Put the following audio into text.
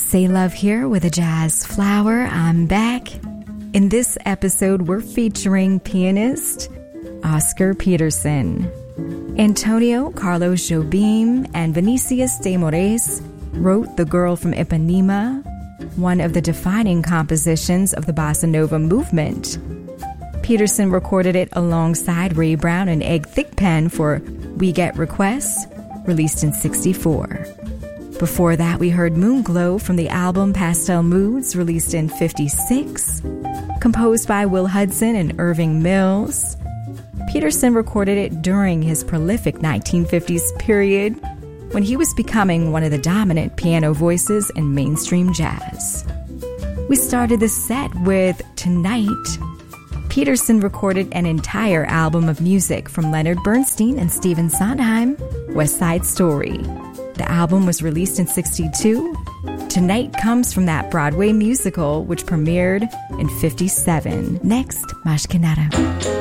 Say Love here with a jazz flower. I'm back. In this episode, we're featuring pianist Oscar Peterson. Antonio Carlos Jobim and Vinicius de Moraes wrote The Girl from Ipanema, one of the defining compositions of the bossa nova movement. Peterson recorded it alongside Ray Brown and Egg Thigpen for We Get Requests, released in '64. Before that, we heard Moonglow from the album Pastel Moods, released in '56, composed by Will Hudson and Irving Mills. Peterson recorded it during his prolific 1950s period when he was becoming one of the dominant piano voices in mainstream jazz. We started the set with Tonight. Peterson recorded an entire album of music from Leonard Bernstein and Stephen Sondheim, West Side Story. The album was released in '62. Tonight comes from that Broadway musical, which premiered in '57. Next, Mashkinara.